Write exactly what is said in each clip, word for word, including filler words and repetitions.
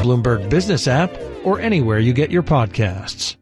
Bloomberg Business app or anywhere you get your podcasts.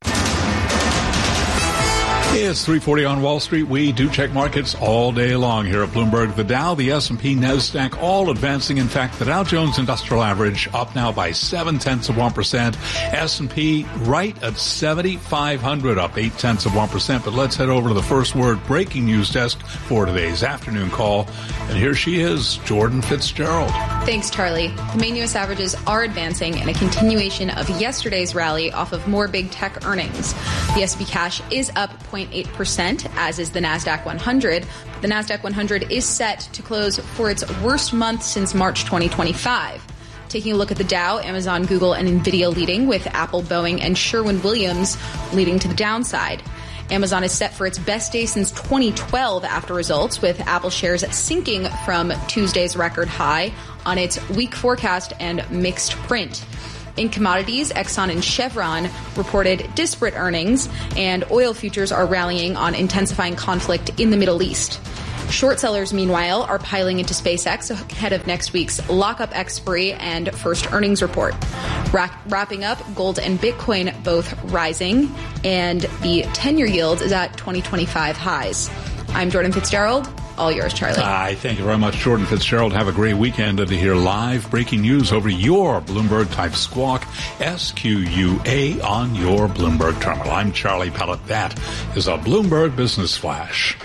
It's three forty on Wall Street. We do check markets all day long here at Bloomberg. The Dow, the S and P, NASDAQ, all advancing. In fact, the Dow Jones Industrial Average up now by seven tenths of one percent. S and P right at seventy-five hundred, up eight tenths of one percent. But let's head over to the First Word breaking news desk for today's afternoon call. And here she is, Jordan Fitzgerald. Thanks, Charlie. The main U S averages are advancing in a continuation of yesterday's rally off of more big tech earnings. The S and P cash is up zero point eight percent, as is the NASDAQ one hundred. The NASDAQ one hundred is set to close for its worst month since March twenty twenty-five. Taking a look at the Dow, Amazon, Google, and NVIDIA leading, with Apple, Boeing, and Sherwin-Williams leading to the downside. Amazon is set for its best day since twenty twelve after results, with Apple shares sinking from Tuesday's record high on its weak forecast and mixed print. In commodities, Exxon and Chevron reported disparate earnings, and oil futures are rallying on intensifying conflict in the Middle East. Short sellers, meanwhile, are piling into SpaceX ahead of next week's lockup expiry and first earnings report. Ra- wrapping up, gold and Bitcoin both rising, and the ten-year yield is at twenty twenty-five highs. I'm Jordan Fitzgerald. All yours, Charlie. Hi, thank you very much, Jordan Fitzgerald. Have a great weekend to hear live breaking news over your Bloomberg-type squawk, S Q U A, on your Bloomberg terminal. I'm Charlie Pellet. That is a Bloomberg Business Flash.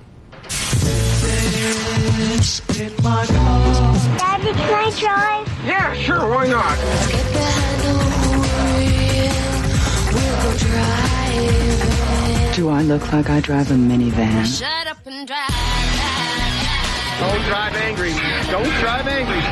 Daddy, can I drive? Yeah, sure, why not? Get behind the wheel, we'll go drive. Do I look like I drive a minivan? Shut up and drive. Don't drive angry. Don't drive angry.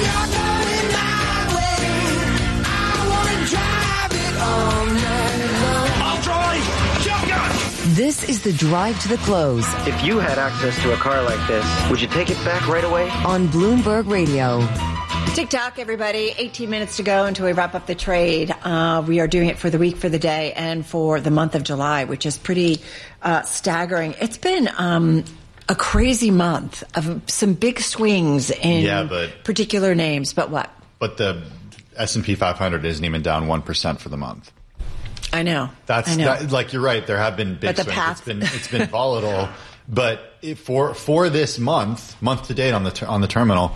I'll drive. Shotgun. This is the Drive to the Close. If you had access to a car like this, would you take it back right away? On Bloomberg Radio. TikTok, everybody. eighteen minutes to go until we wrap up the trade. Uh, we are doing it for the week, for the day, and for the month of July, which is pretty uh, staggering. It's been um, a crazy month of some big swings in yeah, but, particular names. But what? But the S and P five hundred isn't even down one percent for the month. I know. That's I know. That, like you're right. There have been big but the swings. path- It's been it's been volatile. But it, for for this month, month to date on the ter- on the terminal,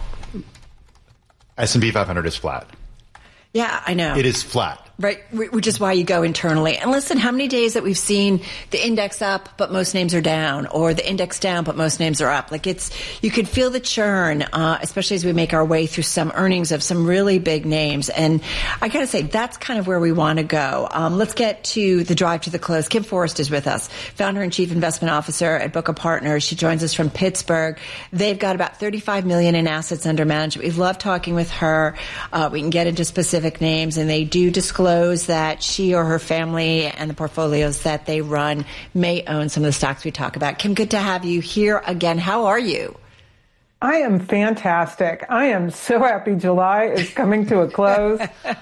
S and P five hundred is flat. Yeah, I know. It is flat. Right, which is why you go internally. And listen, how many days that we've seen the index up, but most names are down, or the index down, but most names are up. Like it's, you could feel the churn, uh, especially as we make our way through some earnings of some really big names. And I gotta say, that's kind of where we want to go. Um, let's get to the drive to the close. Kim Forrest is with us, founder and chief investment officer at Boca Partners. She joins us from Pittsburgh. They've got about thirty-five million in assets under management. We love talking with her. Uh, we can get into specific names, and they do disclose that she or her family and the portfolios that they run may own some of the stocks we talk about. Kim, good to have you here again. How are you? I am fantastic. I am so happy July is coming to a close.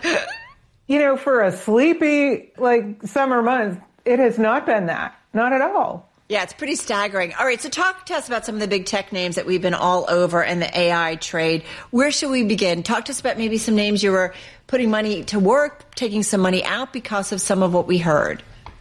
You know, for a sleepy, like, summer month, it has not been that. Not at all. Yeah, it's pretty staggering. All right, so talk to us about some of the big tech names that we've been all over in the A I trade. Where should we begin? Talk to us about maybe some names you were putting money to work, taking some money out because of some of what we heard.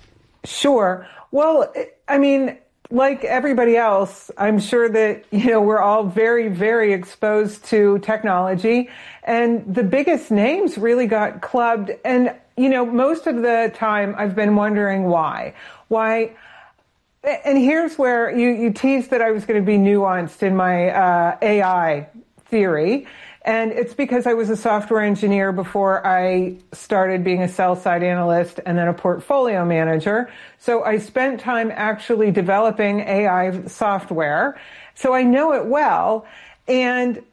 Sure. Well, I mean, like everybody else, I'm sure that, you know, we're all very, very exposed to technology. And the biggest names really got clubbed. And, you know, most of the time I've been wondering why. Why... And here's where you, you teased that I was going to be nuanced in my uh, A I theory. And it's because I was a software engineer before I started being a sell-side analyst and then a portfolio manager. So I spent time actually developing A I software. So I know it well. And,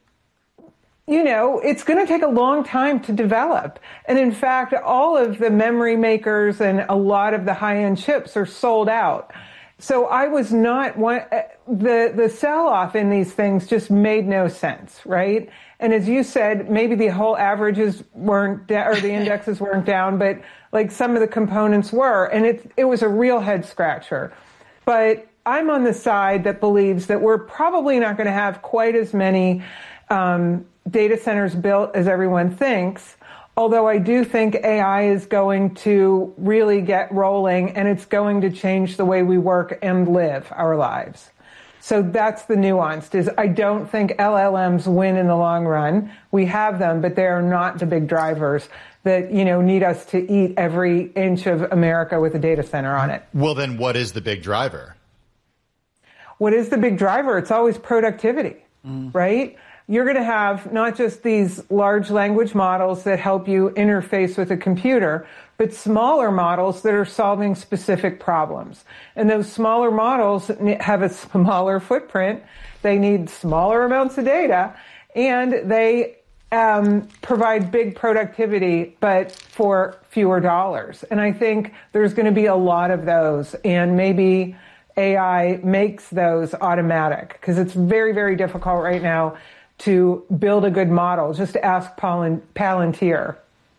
you know, it's going to take a long time to develop. And in fact, all of the memory makers and a lot of the high-end chips are sold out. So I was not one, the, the sell-off in these things just made no sense, right? And as you said, maybe the whole averages weren't down, or the indexes weren't down, but like some of the components were, and it, it was a real head scratcher. But I'm on the side that believes that we're probably not going to have quite as many um, data centers built as everyone thinks. Although I do think A I is going to really get rolling, and it's going to change the way we work and live our lives. So that's the nuance, is I don't think L L Ms win in the long run. We have them, but they are not the big drivers that, you know, need us to eat every inch of America with a data center on it. Well, then what is the big driver? What is the big driver? It's always productivity, mm. right? You're going to have not just these large language models that help you interface with a computer, but smaller models that are solving specific problems. And those smaller models have a smaller footprint. They need smaller amounts of data, and they um, provide big productivity, but for fewer dollars. And I think there's going to be a lot of those, and maybe A I makes those automatic, because it's very, very difficult right now to build a good model. Just ask Palantir.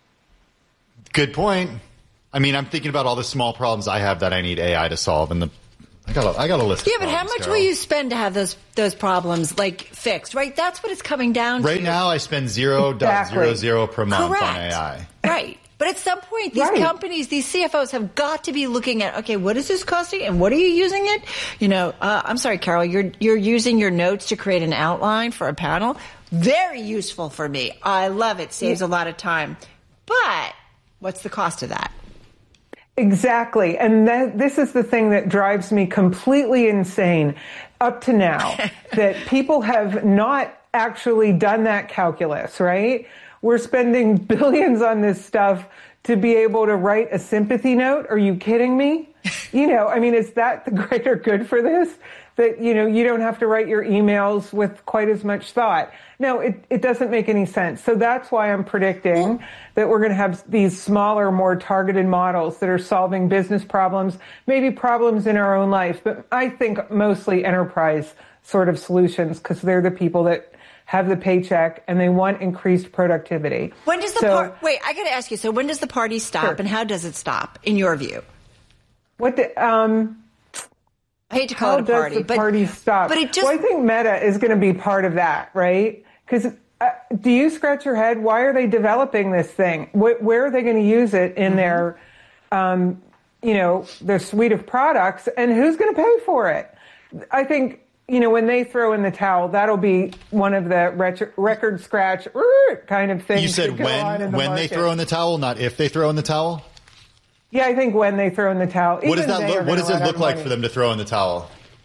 Good point. I mean, I'm thinking about all the small problems I have that I need A I to solve, and the I got a, I got a list. Yeah, of but how much Carol. will you spend to have those those problems like fixed? Right, that's what it's coming down right to. Right now, I spend zero point zero zero per month Correct. on A I. Right. But at some point, these right. companies, these C F Os have got to be looking at, okay, what is this costing and what are you using it? You know, uh, I'm sorry, Carol, you're you're using your notes to create an outline for a panel. Very useful for me. I love it. Saves a lot of time. But what's the cost of that? Exactly. And that, this is the thing that drives me completely insane up to now, that people have not actually done that calculus, right? We're spending billions on this stuff to be able to write a sympathy note. Are you kidding me? You know, I mean, is that the greater good for this? That, you know, you don't have to write your emails with quite as much thought. No, it, it doesn't make any sense. So that's why I'm predicting that we're going to have these smaller, more targeted models that are solving business problems, maybe problems in our own life, but I think mostly enterprise sort of solutions, because they're the people that have the paycheck and they want increased productivity. When does the so, par- wait? I got to ask you. So when does the party stop, sure. and how does it stop, in your view? What the, um, I hate to call how it a party, does the but party stop? But it just. Well, I think Meta is going to be part of that, right? Because uh, do you scratch your head? Why are they developing this thing? Wh- where are they going to use it in mm-hmm. their, um, you know, their suite of products, and who's going to pay for it? I think. You know, when they throw in the towel, that'll be one of the ret- record scratch kind of things. You said when when they throw in the towel, not if they throw in the towel? Yeah, I think when they throw in the towel. What does that look, what does it look like money. for them to throw in the towel?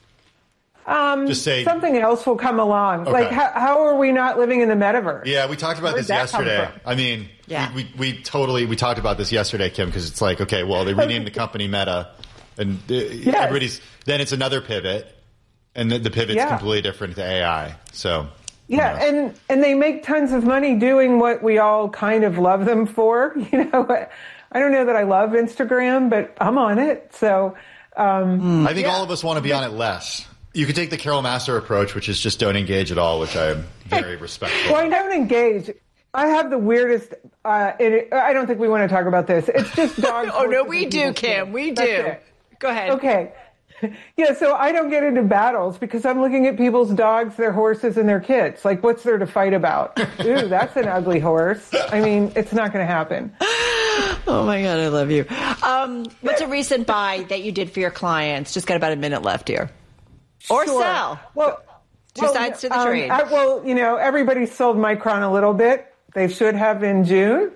Um, Just say something else will come along. Okay. Like, how, how are we not living in the metaverse? Yeah, we talked about Where'd this that come yesterday. from? I mean, yeah. we, we, we totally we talked about this yesterday, Kim, because it's like, okay, well, they renamed the company Meta, and uh, yes. everybody's then it's another pivot. And the, the pivot's yeah. completely different to A I. So yeah, you know. and and they make tons of money doing what we all kind of love them for. You know, I don't know that I love Instagram, but I'm on it. So um, I think yeah. all of us want to be on it less. You could take the Carol Master approach, which is just don't engage at all, which I am very respectful. Well, I don't engage. I have the weirdest. Uh, it, I don't think we want to talk about this. It's just dogs. Oh no, we do, Kim. We do. Go ahead. Okay. Yeah, so I don't get into battles because I'm looking at people's dogs, their horses, and their kids. Like, what's there to fight about? Ooh, that's an ugly horse. I mean, it's not going to happen. Oh, my God, I love you. Um, what's a recent buy that you did for your clients? Just got about a minute left here. Or sure. sell. Well, Two well, sides to the um, trade. I, well, you know, everybody sold Micron a little bit. They should have in June.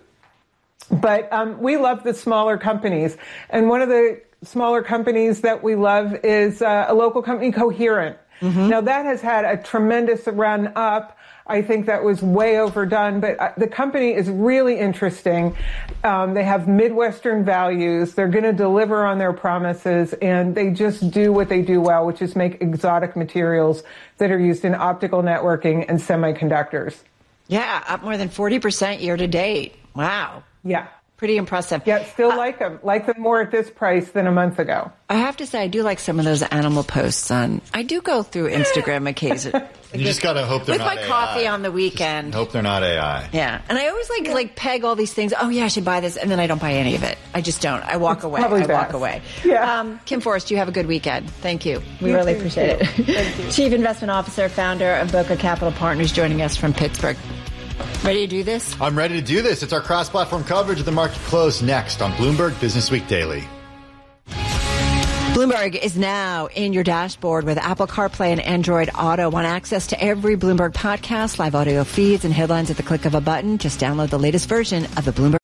But um, we love the smaller companies. And one of the smaller companies that we love is uh, a local company, Coherent. Mm-hmm. Now, that has had a tremendous run up. I think that was way overdone, but uh, the company is really interesting. Um, they have Midwestern values. They're going to deliver on their promises, and they just do what they do well, which is make exotic materials that are used in optical networking and semiconductors. Yeah, up more than forty percent year to date. Wow. Yeah. Pretty impressive. Yeah, still uh, like them. Like them more at this price than a month ago. I have to say, I do like some of those animal posts on. I do go through Instagram occasionally. You just got to hope they're with not my A I. coffee on the weekend. Just hope they're not A I. Yeah, and I always like like peg all these things. Oh yeah, I should buy this, and then I don't buy any of it. I just don't. I walk It's away. probably I best. walk away. Yeah. Um, Kim Forrest, you have a good weekend. Thank you. We You really too. appreciate it. Thank you. Chief Investment Officer, founder of Boca Capital Partners, joining us from Pittsburgh. Ready to do this? I'm ready to do this. It's our cross-platform coverage of the market close next on Bloomberg Business Week Daily. Bloomberg is now in your dashboard with Apple CarPlay and Android Auto. Want access to every Bloomberg podcast, live audio feeds, and headlines at the click of a button? Just download the latest version of the Bloomberg